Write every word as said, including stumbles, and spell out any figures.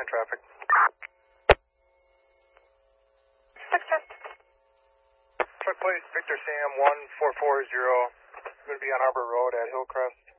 traffic. Truck plate Victor Sam one four four zero. Going to be on Harbor Road at Hillcrest.